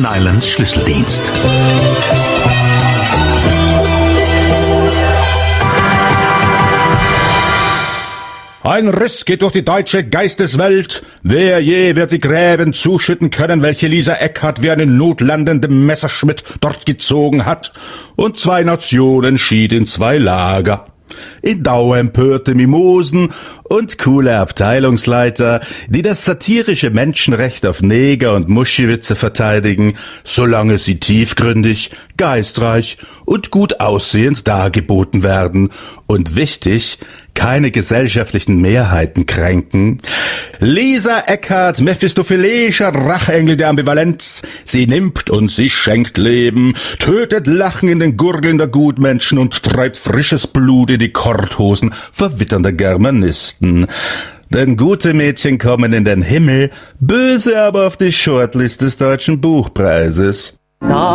Nylans Schlüsseldienst. Ein Riss geht durch die deutsche Geisteswelt. Wer je wird die Gräben zuschütten können, welche Lisa Eckhardt wie einen notlandenden Messerschmitt dort gezogen hat? Und 2 Nationen schied in 2 Lager. In dauerempörte Mimosen und coole Abteilungsleiter, die das satirische Menschenrecht auf Neger und Muschiwitze verteidigen, solange sie tiefgründig, geistreich und gut aussehend dargeboten werden und wichtig, keine gesellschaftlichen Mehrheiten kränken. Lisa Eckhardt, mephistophelischer Rachengel der Ambivalenz. Sie nimmt und sie schenkt Leben, tötet Lachen in den Gurgeln der Gutmenschen und treibt frisches Blut in die Korthosen verwitternder Germanisten. Denn gute Mädchen kommen in den Himmel, böse aber auf die Shortlist des Deutschen Buchpreises.